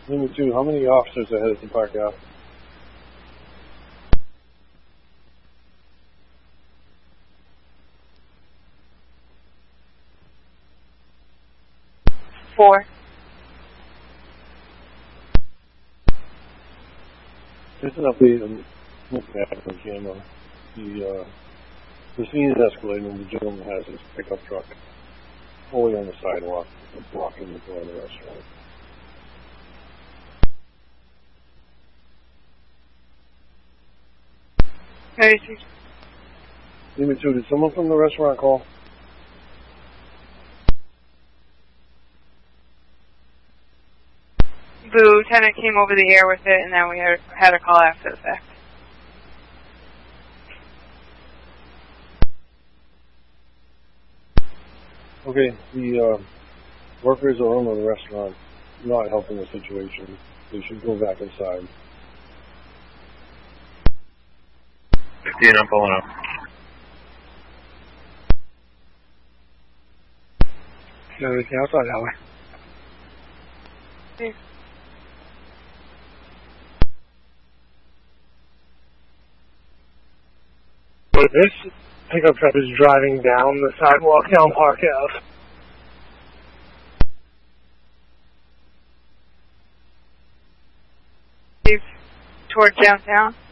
Number 2, how many officers are headed to Park Ave? Four. Just an update on looking at the camera. The scene is escalating. The gentleman has his pickup truck fully on the sidewalk, blocking the door of the restaurant. Number 2, did someone from the restaurant call? The lieutenant came over the air with it, and then we had a call after the fact. Okay, the workers are on the restaurant, not helping the situation. They should go back inside. 15, I'm pulling up. Everything else on that way. Yeah. So this pickup truck is driving down the sidewalk down Park Ave. Towards downtown?